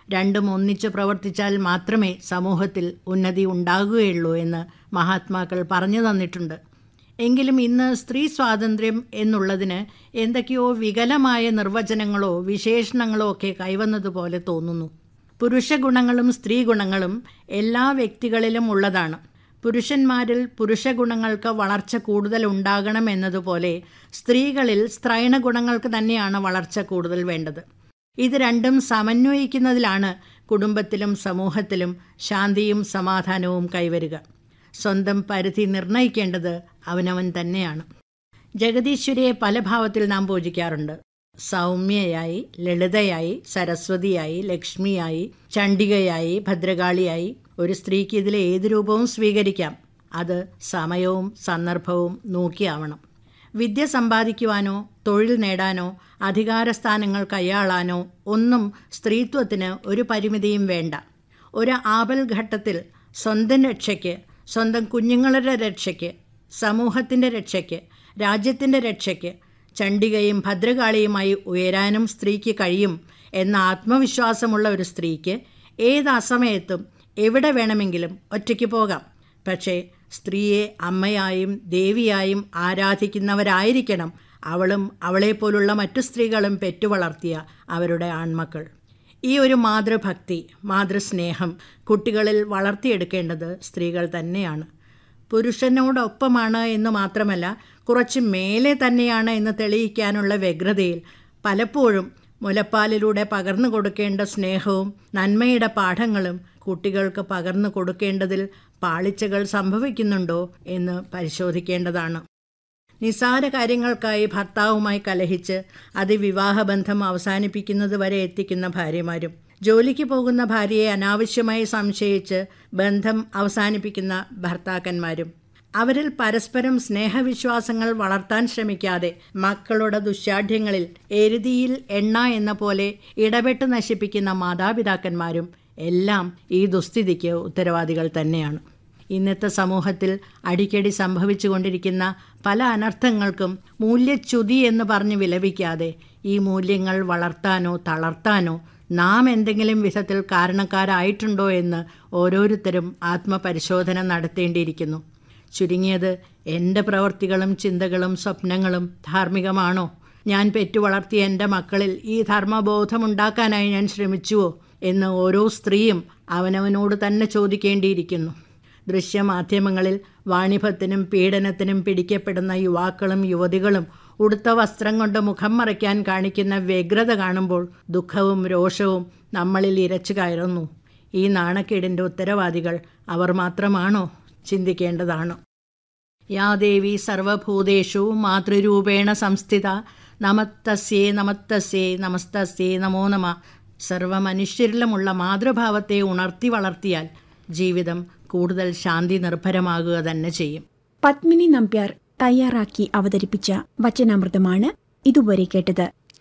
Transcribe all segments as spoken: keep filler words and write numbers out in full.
രണ്ടും ഒന്നിച്ച് പ്രവർത്തിച്ചാൽ മാത്രമേ സമൂഹത്തിൽ ഉന്നതി ഉണ്ടാകുകയുള്ളൂ എന്ന് മഹാത്മാക്കൾ പറഞ്ഞു തന്നിട്ടുണ്ട്. എങ്കിലും ഇന്ന് സ്ത്രീ സ്വാതന്ത്ര്യം എന്നുള്ളതിന് എന്തൊക്കെയോ വികലമായ നിർവചനങ്ങളോ വിശേഷണങ്ങളോ ഒക്കെ കൈവന്നതുപോലെ തോന്നുന്നു. പുരുഷ ഗുണങ്ങളും സ്ത്രീ ഗുണങ്ങളും എല്ലാ വ്യക്തികളിലും ഉള്ളതാണ്. പുരുഷന്മാരിൽ പുരുഷ ഗുണങ്ങൾക്ക് വളർച്ച കൂടുതൽ ഉണ്ടാകണം എന്നതുപോലെ സ്ത്രീകളിൽ സ്ത്രൈണ ഗുണങ്ങൾക്ക് തന്നെയാണ് വളർച്ച കൂടുതൽ വേണ്ടത്. ഇത് രണ്ടും സമന്വയിക്കുന്നതിലാണ് കുടുംബത്തിലും സമൂഹത്തിലും ശാന്തിയും സമാധാനവും കൈവരുക. സ്വന്തം പരിധി നിർണയിക്കേണ്ടത് അവനവൻ തന്നെയാണ്. ജഗദീശ്വരിയെ പല ഭാവത്തിൽ നാം പൂജിക്കാറുണ്ട്. സൗമ്യയായി, ലളിതയായി, സരസ്വതിയായി, ലക്ഷ്മിയായി, ചണ്ഡികയായി, ഭദ്രകാളിയായി. ഒരു സ്ത്രീക്ക് ഇതിലെ ഏത് രൂപവും സ്വീകരിക്കാം. അത് സമയവും സന്ദർഭവും നോക്കിയാവണം. വിദ്യ സമ്പാദിക്കുവാനോ തൊഴിൽ നേടാനോ അധികാരസ്ഥാനങ്ങൾ കൈയാളാനോ ഒന്നും സ്ത്രീത്വത്തിന് ഒരു പരിമിതിയും വേണ്ട. ഒരു ആപൽ ഘട്ടത്തിൽ സ്വന്തം രക്ഷയ്ക്ക്, സ്വന്തം കുഞ്ഞുങ്ങളുടെ രക്ഷയ്ക്ക്, സമൂഹത്തിൻ്റെ രക്ഷയ്ക്ക്, രാജ്യത്തിൻ്റെ രക്ഷയ്ക്ക് ചണ്ഡികയും ഭദ്രകാളിയുമായി ഉയരാനും സ്ത്രീക്ക് കഴിയും എന്ന ആത്മവിശ്വാസമുള്ള ഒരു സ്ത്രീക്ക് ഏത് അസമയത്തും എവിടെ വേണമെങ്കിലും ഒറ്റയ്ക്ക് പോകാം. പക്ഷേ സ്ത്രീയെ അമ്മയായും ദേവിയായും ആരാധിക്കുന്നവരായിരിക്കണം അവളും അവളെപ്പോലുള്ള മറ്റു സ്ത്രീകളും പെറ്റുവളർത്തിയ അവരുടെ ആൺമക്കൾ. ഈ ഒരു മാതൃഭക്തി, മാതൃസ്നേഹം കുട്ടികളിൽ വളർത്തിയെടുക്കേണ്ടത് സ്ത്രീകൾ തന്നെയാണ്. പുരുഷനോടൊപ്പമാണ് എന്ന് മാത്രമല്ല, കുറച്ച് മേലെ തന്നെയാണ് എന്ന് തെളിയിക്കാനുള്ള വ്യഗ്രതയിൽ പലപ്പോഴും മുലപ്പാലിലൂടെ പകർന്നു കൊടുക്കേണ്ട സ്നേഹവും നന്മയുടെ പാഠങ്ങളും കുട്ടികൾക്ക് പകർന്നു കൊടുക്കേണ്ടതിൽ പാളിച്ചകൾ സംഭവിക്കുന്നുണ്ടോ എന്ന് പരിശോധിക്കേണ്ടതാണ്. നിസ്സാര കാര്യങ്ങൾക്കായി ഭർത്താവുമായി കലഹിച്ച് അത് വിവാഹബന്ധം അവസാനിപ്പിക്കുന്നത് വരെ എത്തിക്കുന്ന ഭാര്യമാരും, ജോലിക്ക് പോകുന്ന ഭാര്യയെ അനാവശ്യമായി സംശയിച്ച് ബന്ധം അവസാനിപ്പിക്കുന്ന ഭർത്താക്കന്മാരും, അവരിൽ പരസ്പരം സ്നേഹവിശ്വാസങ്ങൾ വളർത്താൻ ശ്രമിക്കാതെ മക്കളുടെ ദുശ്ശാഠ്യങ്ങളിൽ എരുതിയിൽ എണ്ണ എന്ന പോലെ ഇടപെട്ട് നശിപ്പിക്കുന്ന മാതാപിതാക്കന്മാരും എല്ലാം ഈ ദുസ്ഥിതിക്ക് ഉത്തരവാദികൾ തന്നെയാണ്. ഇന്നത്തെ സമൂഹത്തിൽ അടിക്കടി സംഭവിച്ചു കൊണ്ടിരിക്കുന്ന പല അനർത്ഥങ്ങൾക്കും മൂല്യച്യുതി എന്ന് പറഞ്ഞ് വിലപിക്കാതെ ഈ മൂല്യങ്ങൾ വളർത്താനോ തളർത്താനോ നാം എന്തെങ്കിലും വിധത്തിൽ കാരണക്കാരായിട്ടുണ്ടോ എന്ന് ഓരോരുത്തരും ആത്മപരിശോധന നടത്തേണ്ടിയിരിക്കുന്നു. ചുരുങ്ങിയത് എൻ്റെ പ്രവൃത്തികളും ചിന്തകളും സ്വപ്നങ്ങളും ധാർമ്മികമാണോ? ഞാൻ പെറ്റുവളർത്തിയ എൻ്റെ മക്കളിൽ ഈ ധർമ്മബോധമുണ്ടാക്കാനായി ഞാൻ ശ്രമിച്ചുവോ എന്ന് ഓരോ സ്ത്രീയും അവനവനോട് തന്നെ ചോദിക്കേണ്ടിയിരിക്കുന്നു. ദൃശ്യമാധ്യമങ്ങളിൽ വാണിഭത്തിനും പീഡനത്തിനും പിടിക്കപ്പെടുന്ന യുവാക്കളും യുവതികളും ഉടുത്ത വസ്ത്രം കൊണ്ട് മുഖം മറയ്ക്കാൻ കാണിക്കുന്ന വ്യഗ്രത കാണുമ്പോൾ ദുഃഖവും രോഷവും നമ്മളിൽ ഇരച്ചു കയറുന്നു. ഈ നാണക്കേടിൻ്റെ ഉത്തരവാദികൾ അവർ മാത്രമാണോ? ചിന്തിക്കേണ്ടതാണ്. യാ ദേവി സർവഭൂതേഷു മാതൃരൂപേണ സംസ്ഥിത നമസ്തസ്യേ നമസ്തസ്യേ നമസ്തസ്യേ നമോ നമ. സർവമനുഷ്യരിലുമുള്ള മാതൃഭാവത്തെ ഉണർത്തി വളർത്തിയാൽ ജീവിതം കൂടുതൽ ശാന്തി നിർഭരമാകുക തന്നെ ചെയ്യും. പത്മിനി നമ്പ്യാർ തയ്യാറാക്കി അവതരിപ്പിച്ച വചനാമൃതമാണ് ഇതുവരെ കേട്ടത്.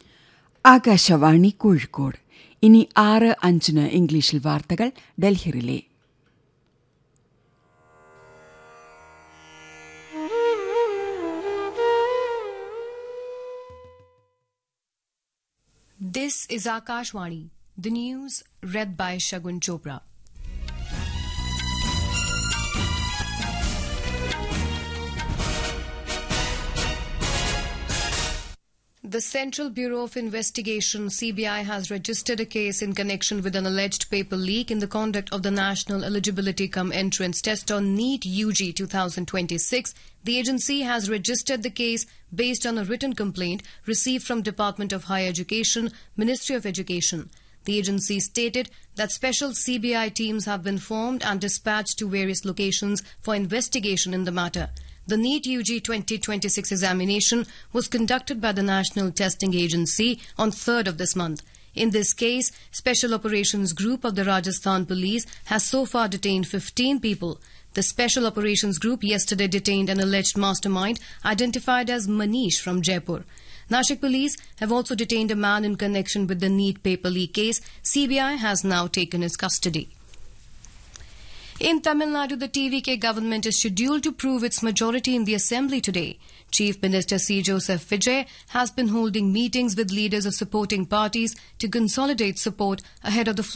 ആകാശവാണി കോഴിക്കോട്. ഇനി ആറ് അഞ്ചിന് ഇംഗ്ലീഷിൽ വാർത്തകൾ Delhi relay. This is Akashvani, the news read by Shagun Chopra. The Central Bureau of Investigation, C B I, has registered a case in connection with an alleged paper leak in the conduct of the National Eligibility Cum Entrance Test on NEET U G twenty twenty-six. The agency has registered the case based on a written complaint received from Department of Higher Education, Ministry of Education. The agency stated that special C B I teams have been formed and dispatched to various locations for investigation in the matter. The NEET U G twenty twenty-six examination was conducted by the National Testing Agency on third of this month. In this case, Special Operations Group of the Rajasthan Police has so far detained fifteen people. The Special Operations Group yesterday detained an alleged mastermind identified as Manish from Jaipur. Nashik Police have also detained a man in connection with the NEET paper leak case. C B I has now taken his custody. In Tamil Nadu, the T V K government is scheduled to prove its majority in the assembly today. Chief Minister C. Joseph Vijay has been holding meetings with leaders of supporting parties to consolidate support ahead of the